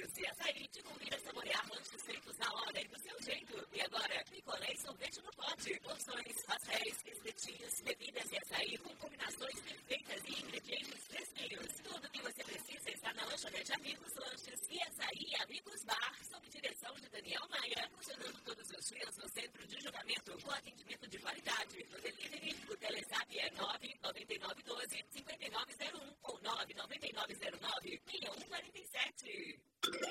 Doce Açaí te convida a saborear lanches feitos na hora e do seu jeito. E agora, picolé e sorvete no pote. Porções, pastéis, espetinhos, bebidas e açaí com combinações perfeitas e ingredientes fresquinhos. Tudo que você precisa está na lanchonete Amigos Lanches e Açaí Amigos Bar, sob direção de Daniel Maia, funcionando todos os dias no centro de julgamento com atendimento de qualidade. No delivery, o Telezap é 99912-5901 ou 99909-6147.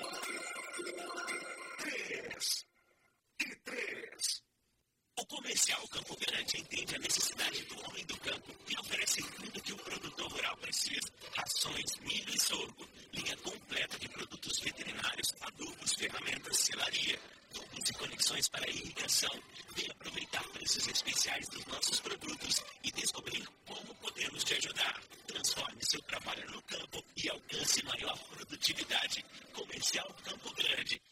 3. O Comercial Campo Grande entende a necessidade do homem do campo e oferece tudo que o produtor rural precisa: rações, milho e sorgo, linha completa de produtos veterinários, adubos, ferramentas, selaria, tubos e conexões para irrigação. Venha aproveitar preços especiais dos nossos produtos e descobrir como podemos te ajudar. Transforme seu trabalho no campo e alcance maior produtividade. Comercial Campo Grande,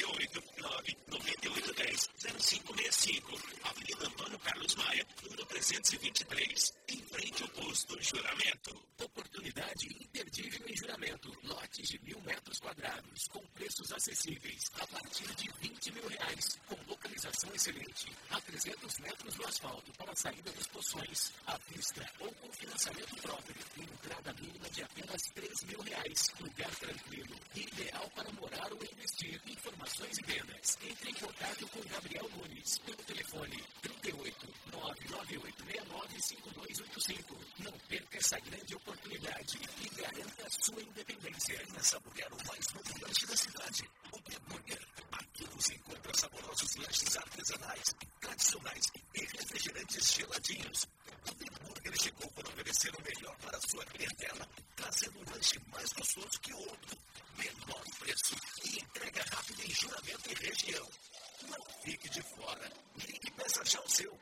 38-9-9810-0565, Avenida Antônio Carlos Maia, número 323, em frente ao posto Juramento. Oportunidade imperdível em Juramento. Lotes de 1.000 metros quadrados, com preços acessíveis, a partir de R$20 mil, com localização excelente, a 300 metros do asfalto para a saída dos poções, à vista ou com financiamento próprio, entrada mínima de apenas R$3 mil, lugar tranquilo, ideal para morar ou investir. Informações e vendas. Entre em contato com Gabriel Nunes pelo telefone 38-99869-5285. Não perca essa grande oportunidade e garanta sua independência. Venha saborear o mais novo lanche da cidade, o The Burger. Aqui você encontra saborosos lanches artesanais, tradicionais e refrigerantes geladinhos. O The Burger chegou para oferecer o melhor para a sua clientela, trazendo um lanche mais gostoso que o outro, menor preço e entrega rápida em Juramento e região. Não fique de fora. Ligue e peça já o seu.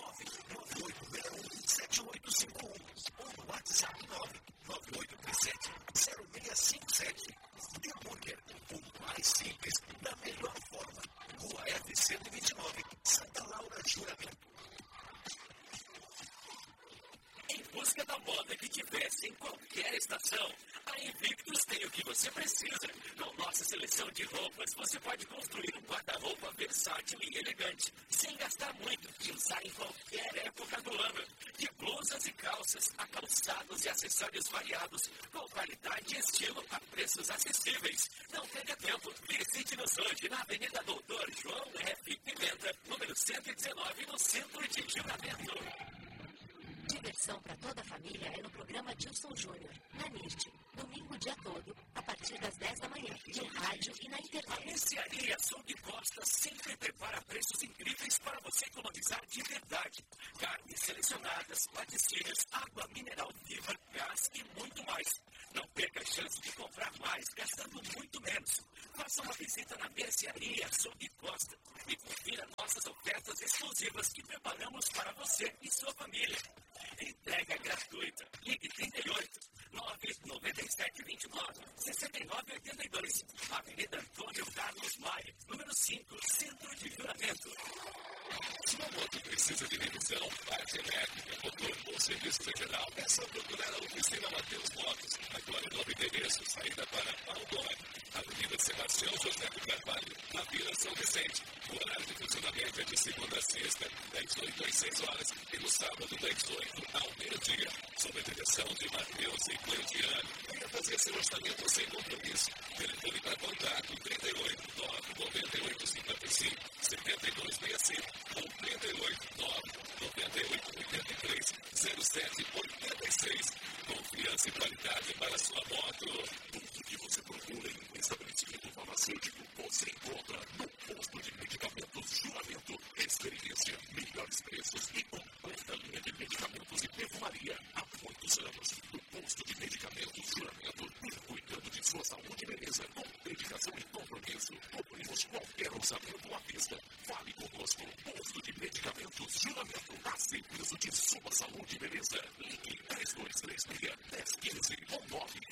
998617851 ou no WhatsApp 998370657. The Burger, o mais simples, da melhor forma. Rua F-129, Santa Laura, Juramento. Em busca da moda que te veste em qualquer estação, a Invictus tem o que você precisa. Com nossa seleção de roupas, você pode construir um guarda-roupa versátil e elegante, sem gastar muito, e usar em qualquer época do ano. De blusas e calças, a calçados e acessórios variados, com qualidade e estilo a preços acessíveis. Não perca tempo, visite-nos hoje na Avenida Doutor João F. Pimenta, número 119, no centro de Juramento. Diversão para toda a família é no programa Dilson Júnior, na NIRT, domingo o dia todo, a partir das 10 da manhã, no rádio e na internet. A Mercearia Sul de Costa sempre prepara preços incríveis para você economizar de verdade. Carnes selecionadas, laticínios, água mineral viva, gás e muito mais. Não perca a chance de comprar mais, gastando muito menos. Faça uma visita na Mercearia Sul de Costa e confira nossas ofertas exclusivas que preparamos para você e sua família. Entrega gratuita. Ligue 38 99729 6982. Avenida Antônio Carlos Maia, número 5, Centro de Juramento. Sua moto precisa de revisão, parte elétrica, motor ou serviço geral. É só procurar a oficina Mateus Motos. Agora novo endereço, saída para Aldói, Avenida Sebastião José do Carvalho, na Vila São Vicente. O horário de funcionamento é de segunda a sexta, das 8 às 6 horas, e no sábado, das 8 ao meio-dia. Sob a direção de Matheus e Cleutiano. Venha fazer seu orçamento sem compromisso. Telefone para contato 38 998 55 7265 ou 38 998 83 07 86. Confiança e qualidade para sua moto. Tudo que você procura em um estabelecimento farmacêutico, você encontra no posto de medicamentos Juramento. Experiência, melhores preços e completa linha de medicamentos e perfumaria. Há muitos anos, no posto de medicamentos Juramento, cuidando de sua saúde e beleza, com dedicação e compromisso. Cobrimos qualquer orçamento à vista. Fale conosco. Posto de medicamentos Juramento. A serviço de sua saúde e beleza. Ligue 3236-1015 ou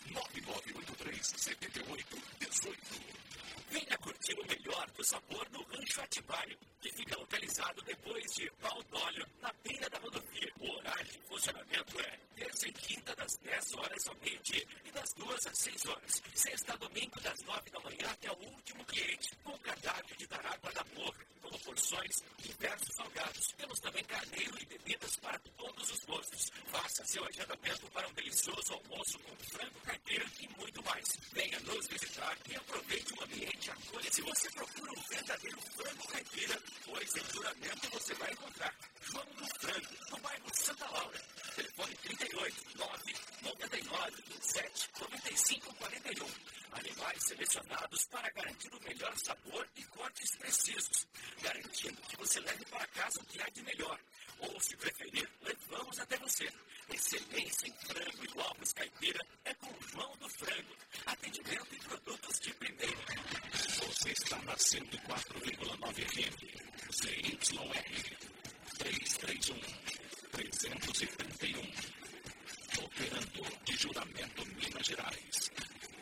99983-7818. Venha curtir o melhor do sabor no Rancho Atibaio, que fica localizado depois de Paudóleo, na beira da rodovia. O horário de funcionamento é terça e quinta, das 10 horas ao meio-dia e das 2 às 6 16 horas. Sexta a domingo, das 9 da manhã até o último cliente, com cardápio de dar água da boca, como porções e diversos salgados. Temos também carneiro e bebidas para todos os gostos. Faça seu agendamento para um delicioso almoço com frango caipira e muito mais. Venha nos visitar e aproveite o ambiente acolhe. Se você procura um verdadeiro frango caipira, pois em Juramento você vai encontrar João do Frango, no bairro Santa Laura. Telefone 38 999 7 95 41. Animais selecionados para garantir o melhor sabor e cortes precisos, garantindo que você leve para casa o que há de melhor. Ou, se preferir, levamos até você. Excelência em frango e ovos caipira é com o João do Frango. Atendimento e produtos de primeira. Você está na 104,9 FM. CYR 331 331. Operando de Juramento, Minas Gerais.